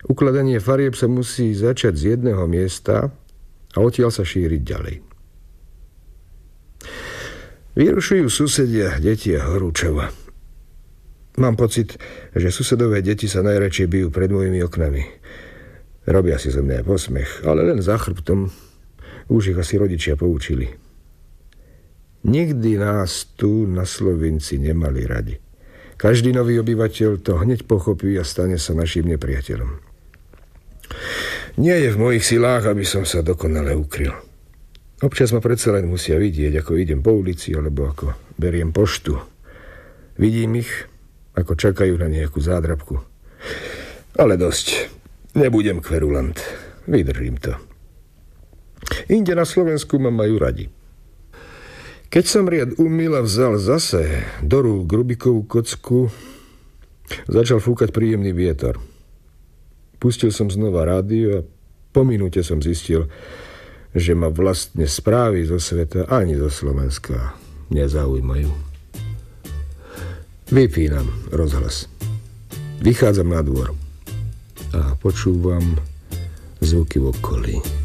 Ukladanie farieb sa musí začať z jedného miesta a odtiaľ sa šíriť ďalej. Vyrušujú susedia, deti a horúčava. Mám pocit, že susedové deti sa najradšej bijú pred mojimi oknami. Robia si zo mňa posmech, ale len za chrbtom. Už ich asi rodičia poučili. Nikdy nás tu na Slovinci nemali radi. Každý nový obyvateľ to hneď pochopí a stane sa našim nepriateľom. Nie je v mojich silách, aby som sa dokonale ukryl. Občas ma predsa len musia vidieť, ako idem po ulici alebo ako beriem poštu. Vidím ich, ako čakajú na nejakú zádrabku. Ale dosť. Nebudem kverulant. Vydržím to. Inde na Slovensku ma majú radi. Keď som riad umyl a vzal zase do rúk Rubikovú kocku, začal fúkať príjemný vietor. Pustil som znova rádio a po minúte som zistil, že ma vlastne správy zo sveta ani zo Slovenska nezaujímajú. Vypínam rozhlas. Vychádzam na dvor a počúvam zvuky v okolí.